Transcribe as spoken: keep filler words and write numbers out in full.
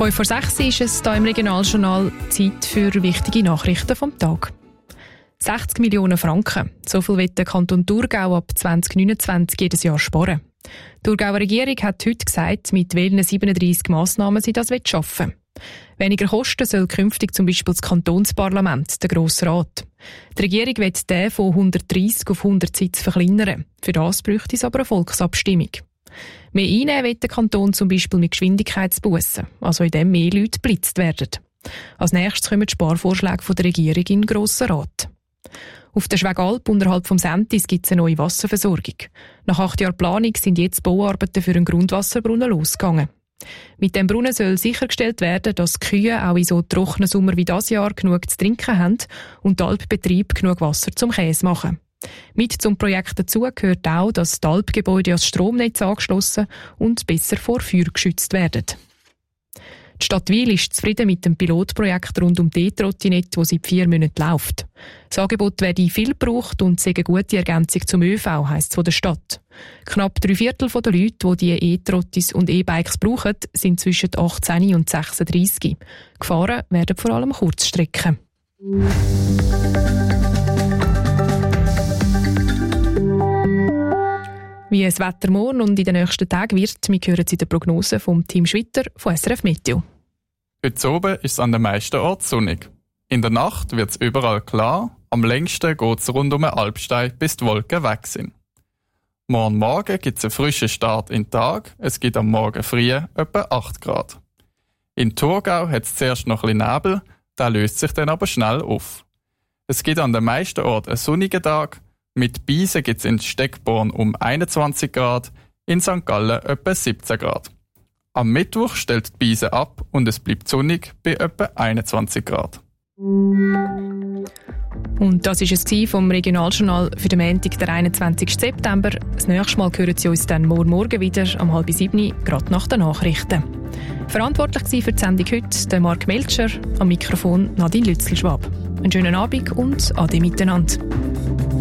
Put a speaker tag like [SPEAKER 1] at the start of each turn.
[SPEAKER 1] fünf vor sechs ist es hier im Regionaljournal Zeit für wichtige Nachrichten vom Tag. sechzig Millionen Franken. So viel wird der Kanton Thurgau ab zwanzig neunundzwanzig jedes Jahr sparen. Die Thurgauer Regierung hat heute gesagt, mit welchen siebenunddreissig Massnahmen sie das schaffen will. Weniger Kosten soll künftig zum Beispiel das Kantonsparlament, der Grosse Rat. Die Regierung will den von hundertdreissig auf hundert Sitze verkleinern. Für das bräuchte es aber eine Volksabstimmung. Mehr einnehmen will der Kanton zum Beispiel mit Geschwindigkeitsbussen, also indem mehr Leute geblitzt werden. Als nächstes kommen die Sparvorschläge von der Regierung in den Grossen Rat. Auf der Schwegalp unterhalb vom Sentis gibt es eine neue Wasserversorgung. Nach acht Jahren Planung sind jetzt Bauarbeiten für einen Grundwasserbrunnen losgegangen. Mit dem Brunnen soll sichergestellt werden, dass die Kühe auch in so trockenen Sommer wie dieses Jahr genug zu trinken haben und die Alpbetriebe genug Wasser zum Käse machen. Mit zum Projekt dazu gehört auch, dass die Alpgebäude ans Stromnetz angeschlossen und besser vor Feuer geschützt werden. Die Stadt Wil ist zufrieden mit dem Pilotprojekt rund um die E-Trottinette, das seit vier Monaten läuft. Das Angebot werde viel gebraucht und sei eine gute Ergänzung zum ÖV, heisst es von der Stadt. Knapp drei Viertel der Leute, die diese E-Trottis und E-Bikes brauchen, sind zwischen achtzehn und sechsunddreissig. Gefahren werden vor allem Kurzstrecken. Wie das Wetter morgen und in den nächsten Tagen wird, wir hören Sie in der Prognose vom Team Schwitter von S R F Meteo.
[SPEAKER 2] Heute oben ist es an den meisten Orten sonnig. In der Nacht wird es überall klar, am längsten geht es rund um den Alpstein, bis die Wolken weg sind. Morgen Morgen gibt es einen frischen Start in den Tag, es gibt am Morgen früh etwa acht Grad. In Thurgau hat es zuerst noch ein bisschen Nebel, der löst sich dann aber schnell auf. Es gibt an den meisten Orten einen sonnigen Tag. Mit Biesen gibt es in Steckborn um einundzwanzig Grad, in Sankt Gallen etwa siebzehn Grad. Am Mittwoch stellt die Biesen ab und es bleibt sonnig bei etwa einundzwanzig Grad.
[SPEAKER 1] Und das war es vom Regionaljournal für den Montag, den einundzwanzigsten September. Das nächste Mal hören Sie uns dann morgen Morgen wieder, um halb sieben, gerade nach den Nachrichten. Verantwortlich für die Sendung heute der Marc Melcher, am Mikrofon Nadine Lützelschwab. Einen schönen Abend und Ade miteinander.